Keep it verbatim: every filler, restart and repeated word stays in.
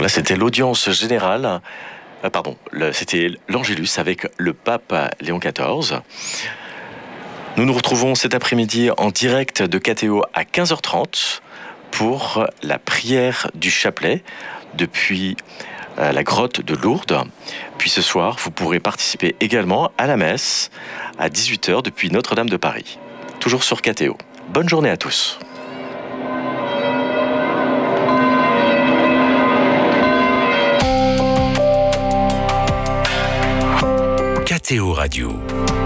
Voilà, c'était l'audience générale. Euh, pardon, le, c'était l'Angélus avec le pape Léon quatorze. Nous nous retrouvons cet après-midi en direct de K T O à quinze heures trente pour la prière du chapelet depuis euh, la grotte de Lourdes. Puis ce soir, vous pourrez participer également à la messe à dix-huit heures depuis Notre-Dame de Paris. Toujours sur K T O. Bonne journée à tous. K T O Radio.